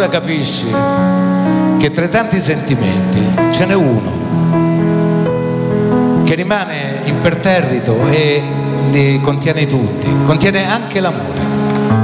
capisci che tra i tanti sentimenti ce n'è uno che rimane imperterrito e li contiene tutti, contiene anche l'amore.